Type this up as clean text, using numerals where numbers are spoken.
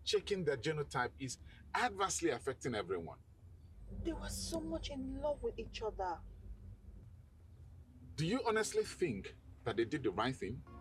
checking their genotype is adversely affecting everyone. They were so much in love with each other. Do you honestly think that they did the right thing?